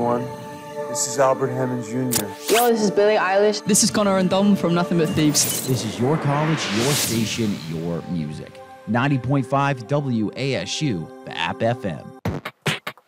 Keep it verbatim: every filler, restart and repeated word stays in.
everyone. This is Albert Hammond Junior Yo, this is Billie Eilish. This is Connor and Dom from Nothing But Thieves. This is your college, your station, your music. ninety point five W A S U, the App F M.